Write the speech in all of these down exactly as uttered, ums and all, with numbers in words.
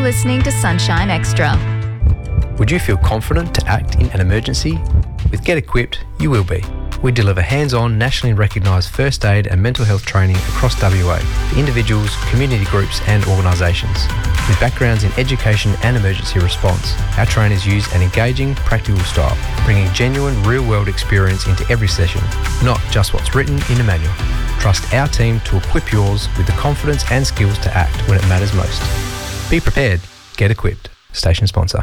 listening to Sunshine Extra. Would you feel confident to act in an emergency? With Get Equipped, you will be. We deliver hands-on, nationally recognised first aid and mental health training across W A for individuals, community groups and organisations. With backgrounds in education and emergency response, our trainers use an engaging, practical style, bringing genuine, real-world experience into every session, not just what's written in a manual. Trust our team to equip yours with the confidence and skills to act when it matters most. Be prepared. Get Equipped. Station sponsor.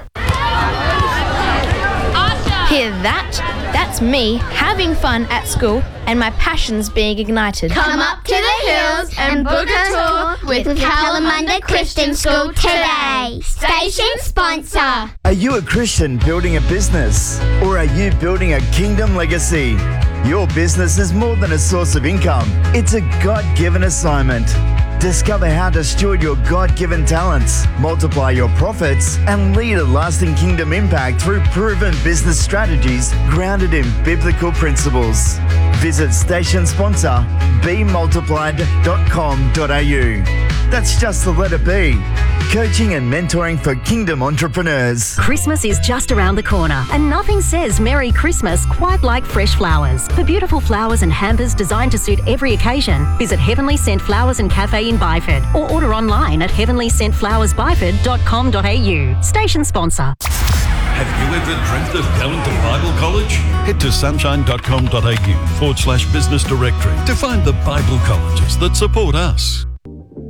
Hear that? That's me having fun at school and my passions being ignited. Come up to the hills and book a tour with Kalamunda Christian School today. Station sponsor. Are you a Christian building a business? Or are you building a kingdom legacy? Your business is more than a source of income. It's a God-given assignment. Discover how to steward your God-given talents, multiply your profits, and lead a lasting kingdom impact through proven business strategies grounded in biblical principles. Visit station sponsor be multiplied dot com dot a u. That's just the letter B. Coaching and mentoring for kingdom entrepreneurs. Christmas is just around the corner, and nothing says Merry Christmas quite like fresh flowers. For beautiful flowers and hampers designed to suit every occasion, visit Heavenly Scent Flowers and Cafe in Byford or order online at heavenly scent flowers byford dot com dot a u. Station sponsor. Have you ever dreamt of going to Bible college? Head to sunshine dot com dot a u forward slash business directory to find the Bible colleges that support us.